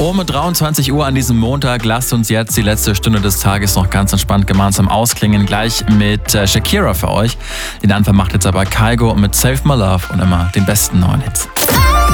Um 23 Uhr an diesem Montag lasst uns jetzt die letzte Stunde des Tages noch ganz entspannt gemeinsam ausklingen. Gleich mit Shakira für euch. Den Anfang macht jetzt aber Kygo mit Save My Love und immer den besten neuen Hits.